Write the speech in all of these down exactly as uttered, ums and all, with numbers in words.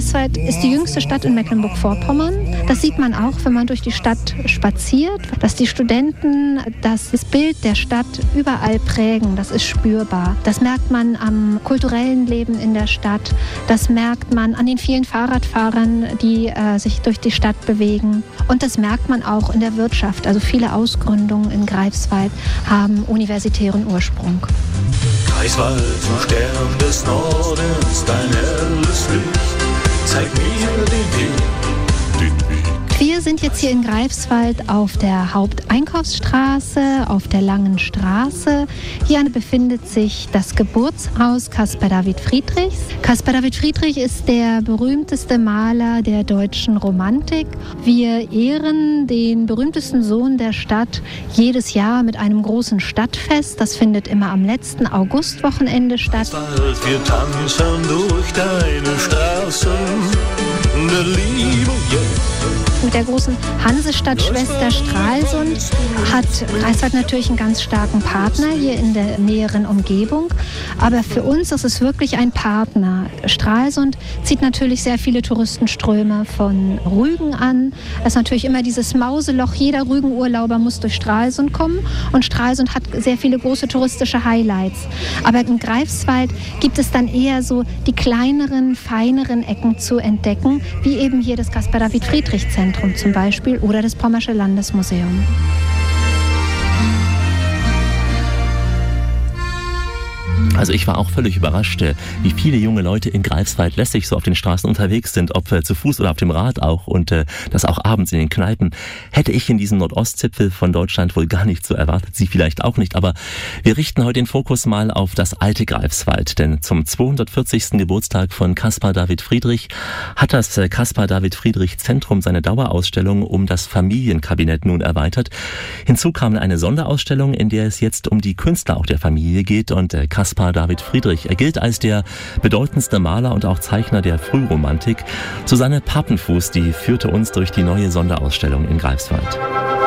Greifswald ist die jüngste Stadt in Mecklenburg-Vorpommern. Das sieht man auch, wenn man durch die Stadt spaziert, dass die Studenten das Bild der Stadt überall prägen. Das ist spürbar. Das merkt man am kulturellen Leben in der Stadt. Das merkt man an den vielen Fahrradfahrern, die äh, sich durch die Stadt bewegen. Und das merkt man auch in der Wirtschaft. Also viele Ausgründungen in Greifswald haben universitären Ursprung. Greifswald, du Stern des Nordens, dein helles Licht, zeig mir den Weg, den Weg. Wir sind jetzt hier in Greifswald auf der Haupteinkaufsstraße, auf der Langen Straße. Hier befindet sich das Geburtshaus Caspar David Friedrichs. Caspar David Friedrich ist der berühmteste Maler der deutschen Romantik. Wir ehren den berühmtesten Sohn der Stadt jedes Jahr mit einem großen Stadtfest. Das findet immer am letzten Augustwochenende statt. Wir tanzen durch deine Straßen der Liebe, yeah. Mit der großen Hansestadt-Schwester Stralsund hat Greifswald natürlich einen ganz starken Partner hier in der näheren Umgebung. Aber für uns ist es wirklich ein Partner. Stralsund zieht natürlich sehr viele Touristenströme von Rügen an. Es ist natürlich immer dieses Mauseloch. Jeder Rügenurlauber muss durch Stralsund kommen. Und Stralsund hat sehr viele große touristische Highlights. Aber in Greifswald gibt es dann eher so die kleineren, feineren Ecken zu entdecken, wie eben hier das Caspar David Friedrich Zentrum zum Beispiel oder das Pommersche Landesmuseum. Also ich war auch völlig überrascht, wie viele junge Leute in Greifswald lässig so auf den Straßen unterwegs sind, ob zu Fuß oder auf dem Rad auch, und das auch abends in den Kneipen. Hätte ich in diesem Nordostzipfel von Deutschland wohl gar nicht so erwartet, Sie vielleicht auch nicht, aber wir richten heute den Fokus mal auf das alte Greifswald, denn zum zweihundertvierzigsten Geburtstag von Caspar David Friedrich hat das Caspar David Friedrich Zentrum seine Dauerausstellung um das Familienkabinett nun erweitert. Hinzu kam eine Sonderausstellung, in der es jetzt um die Künstler auch der Familie geht, und Caspar David Friedrich. Er gilt als der bedeutendste Maler und auch Zeichner der Frühromantik. Susanne Papenfuß, die führte uns durch die neue Sonderausstellung in Greifswald.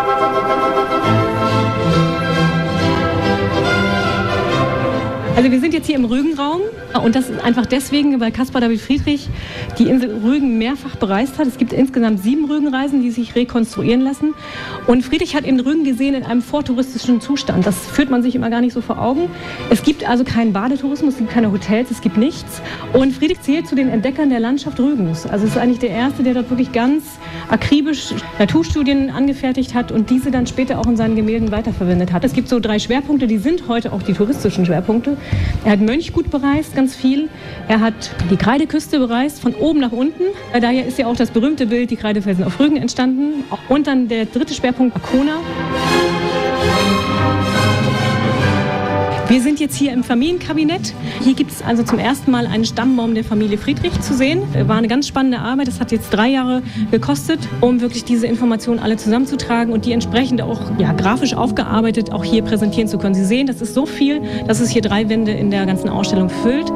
Also wir sind jetzt hier im Rügenraum und das ist einfach deswegen, weil Caspar David Friedrich die Insel Rügen mehrfach bereist hat. Es gibt insgesamt sieben Rügenreisen, die sich rekonstruieren lassen. Und Friedrich hat eben Rügen gesehen in einem vortouristischen Zustand. Das führt man sich immer gar nicht so vor Augen. Es gibt also keinen Badetourismus, es gibt keine Hotels, es gibt nichts. Und Friedrich zählt zu den Entdeckern der Landschaft Rügens. Also es ist eigentlich der Erste, der dort wirklich ganz akribisch Naturstudien angefertigt hat und diese dann später auch in seinen Gemälden weiterverwendet hat. Es gibt so drei Schwerpunkte, die sind heute auch die touristischen Schwerpunkte. Er hat Mönchgut bereist, ganz viel. Er hat die Kreideküste bereist, von oben nach unten. Daher ist ja auch das berühmte Bild, die Kreidefelsen auf Rügen, entstanden. Und dann der dritte Schwerpunkt, Arkona. Wir sind jetzt hier im Familienkabinett. Hier gibt es also zum ersten Mal einen Stammbaum der Familie Friedrich zu sehen. War eine ganz spannende Arbeit. Das hat jetzt drei Jahre gekostet, um wirklich diese Informationen alle zusammenzutragen und die entsprechend auch ja, grafisch aufgearbeitet auch hier präsentieren zu können. Sie sehen, das ist so viel, dass es hier drei Wände in der ganzen Ausstellung füllt.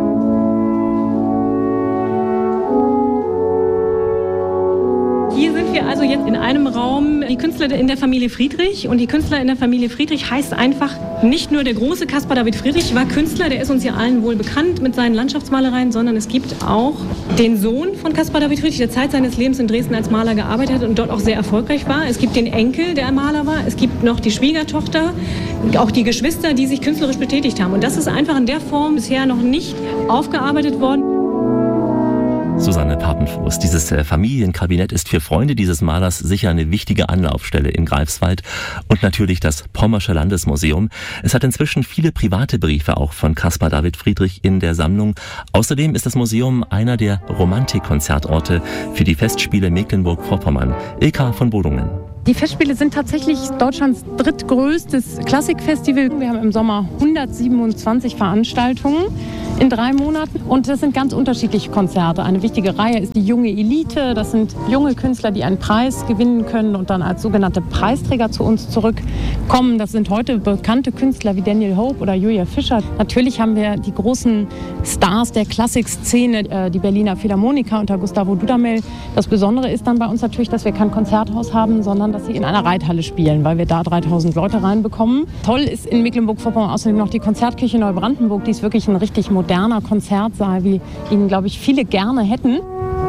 Hier sind wir also jetzt in einem Raum, die Künstler in der Familie Friedrich. Und die Künstler in der Familie Friedrich heißt einfach, nicht nur der große Caspar David Friedrich war Künstler, der ist uns ja allen wohl bekannt mit seinen Landschaftsmalereien, sondern es gibt auch den Sohn von Caspar David Friedrich, der Zeit seines Lebens in Dresden als Maler gearbeitet hat und dort auch sehr erfolgreich war. Es gibt den Enkel, der Maler war. Es gibt noch die Schwiegertochter, auch die Geschwister, die sich künstlerisch betätigt haben. Und das ist einfach in der Form bisher noch nicht aufgearbeitet worden. Susanne Papenfuß. Dieses Familienkabinett ist für Freunde dieses Malers sicher eine wichtige Anlaufstelle in Greifswald und natürlich das Pommersche Landesmuseum. Es hat inzwischen viele private Briefe auch von Caspar David Friedrich in der Sammlung. Außerdem ist das Museum einer der Romantikkonzertorte für die Festspiele Mecklenburg-Vorpommern. Ilka von Bodungen. Die Festspiele sind tatsächlich Deutschlands drittgrößtes Klassikfestival. Wir haben im Sommer hundertsiebenundzwanzig Veranstaltungen in drei Monaten und das sind ganz unterschiedliche Konzerte. Eine wichtige Reihe ist die junge Elite. Das sind junge Künstler, die einen Preis gewinnen können und dann als sogenannte Preisträger zu uns zurückkommen. Das sind heute bekannte Künstler wie Daniel Hope oder Julia Fischer. Natürlich haben wir die großen Stars der Klassikszene, die Berliner Philharmoniker unter Gustavo Dudamel. Das Besondere ist dann bei uns natürlich, dass wir kein Konzerthaus haben, sondern dass sie in einer Reithalle spielen, weil wir da dreitausend Leute reinbekommen. Toll ist in Mecklenburg-Vorpommern außerdem noch die Konzertküche Neubrandenburg. Die ist wirklich ein richtig moderner Konzertsaal, wie ihn, glaube ich, viele gerne hätten.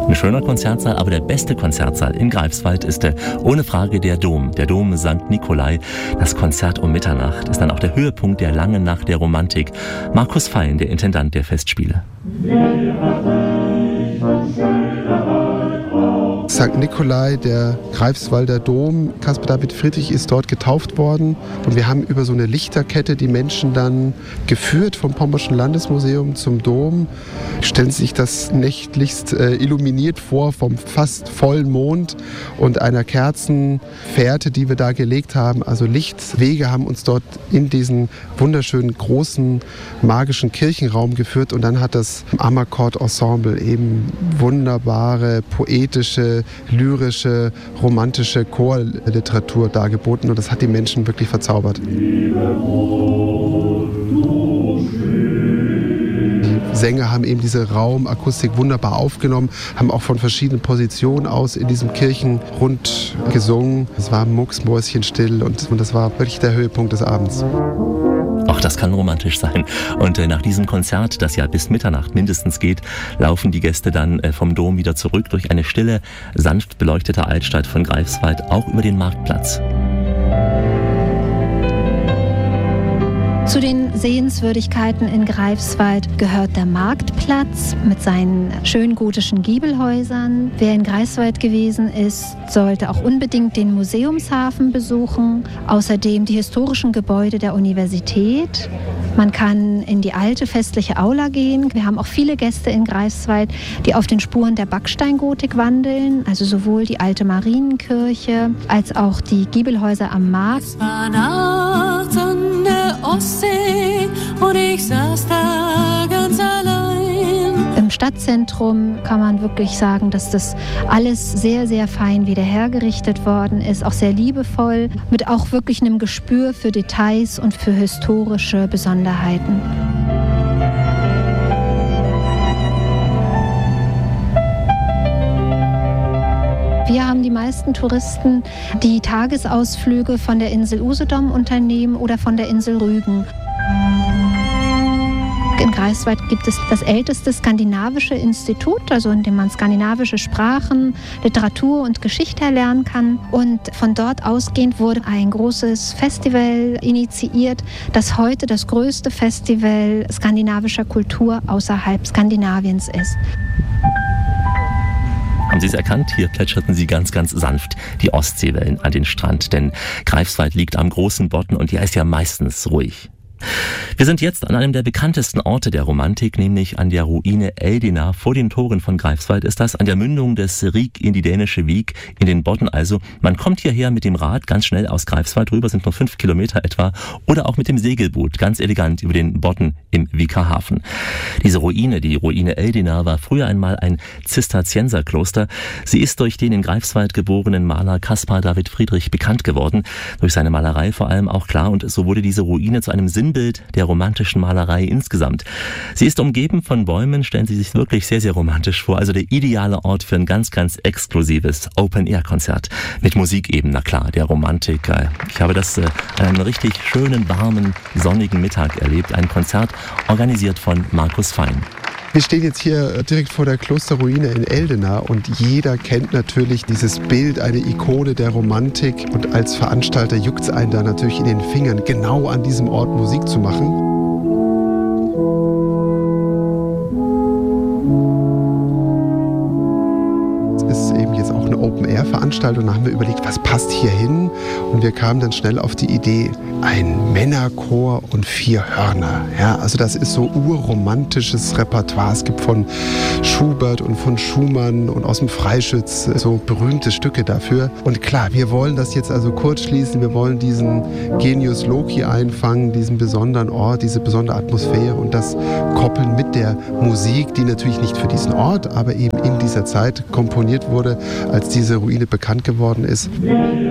Ein schöner Konzertsaal, aber der beste Konzertsaal in Greifswald ist der, ohne Frage der Dom, der Dom Sankt Nikolai. Das Konzert um Mitternacht ist dann auch der Höhepunkt der langen Nacht der Romantik. Markus Fein, der Intendant der Festspiele. Sankt Nikolai, der Greifswalder Dom, Caspar David Friedrich ist dort getauft worden und wir haben über so eine Lichterkette die Menschen dann geführt vom Pommerschen Landesmuseum zum Dom. Stellen Sie sich das nächtlichst äh, illuminiert vor vom fast vollen Mond und einer Kerzenfährte, die wir da gelegt haben. Also Lichtwege haben uns dort in diesen wunderschönen großen magischen Kirchenraum geführt und dann hat das Amarcord-Ensemble eben wunderbare, poetische, lyrische, romantische Chorliteratur dargeboten und das hat die Menschen wirklich verzaubert. Die Sänger haben eben diese Raumakustik wunderbar aufgenommen, haben auch von verschiedenen Positionen aus in diesem Kirchenrund gesungen. Es war mucksmäuschenstill und, und das war wirklich der Höhepunkt des Abends. Auch das kann romantisch sein. Und äh, nach diesem Konzert, das ja bis Mitternacht mindestens geht, laufen die Gäste dann äh, vom Dom wieder zurück durch eine stille, sanft beleuchtete Altstadt von Greifswald, auch über den Marktplatz. Zu den Sehenswürdigkeiten in Greifswald gehört der Marktplatz mit seinen schön gotischen Giebelhäusern. Wer in Greifswald gewesen ist, sollte auch unbedingt den Museumshafen besuchen. Außerdem die historischen Gebäude der Universität. Man kann in die alte festliche Aula gehen. Wir haben auch viele Gäste in Greifswald, die auf den Spuren der Backsteingotik wandeln. Also sowohl die alte Marienkirche als auch die Giebelhäuser am Markt. Es war nachts an der Ostsee und ich saß da ganz allein. Im Stadtzentrum kann man wirklich sagen, dass das alles sehr, sehr fein wieder hergerichtet worden ist, auch sehr liebevoll, mit auch wirklich einem Gespür für Details und für historische Besonderheiten. Wir haben die meisten Touristen, die Tagesausflüge von der Insel Usedom unternehmen oder von der Insel Rügen. In Greifswald gibt es das älteste skandinavische Institut, also in dem man skandinavische Sprachen, Literatur und Geschichte erlernen kann. Und von dort ausgehend wurde ein großes Festival initiiert, das heute das größte Festival skandinavischer Kultur außerhalb Skandinaviens ist. Haben Sie es erkannt? Hier plätscherten sie ganz, ganz sanft die Ostseewellen an den Strand, denn Greifswald liegt am großen Bodden und hier ist ja meistens ruhig. Wir sind jetzt an einem der bekanntesten Orte der Romantik, nämlich an der Ruine Eldena. Vor den Toren von Greifswald ist das, an der Mündung des Rik in die dänische Wiek, in den Bodden also. Man kommt hierher mit dem Rad ganz schnell aus Greifswald rüber, sind nur fünf Kilometer etwa, oder auch mit dem Segelboot, ganz elegant über den Bodden im Wieker Hafen. Diese Ruine, die Ruine Eldena, war früher einmal ein Zisterzienserkloster. Sie ist durch den in Greifswald geborenen Maler Caspar David Friedrich bekannt geworden, durch seine Malerei vor allem auch klar, und so wurde diese Ruine zu einem Sinn Bild der romantischen Malerei insgesamt. Sie ist umgeben von Bäumen, stellen Sie sich wirklich sehr, sehr romantisch vor. Also der ideale Ort für ein ganz, ganz exklusives Open-Air-Konzert. Mit Musik eben, na klar, der Romantik. Ich habe das äh, an einem richtig schönen, warmen, sonnigen Mittag erlebt. Ein Konzert organisiert von Markus Fein. Wir stehen jetzt hier direkt vor der Klosterruine in Eldena und jeder kennt natürlich dieses Bild, eine Ikone der Romantik. Und als Veranstalter juckt es einen da natürlich in den Fingern, genau an diesem Ort Musik zu machen. Es ist eben jetzt auch eine Open-Air-Veranstaltung. Da haben wir überlegt, was passt hier hin? Und wir kamen dann schnell auf die Idee, ein Männerchor und vier Hörner. Ja, also das ist so urromantisches Repertoire. Es gibt von Schubert und von Schumann und aus dem Freischütz so berühmte Stücke dafür. Und klar, wir wollen das jetzt also kurz schließen. Wir wollen diesen Genius Loci einfangen, diesen besonderen Ort, diese besondere Atmosphäre und das koppeln mit der Musik, die natürlich nicht für diesen Ort, aber eben in dieser Zeit komponiert wurde, als diese Ruine bekannt geworden ist.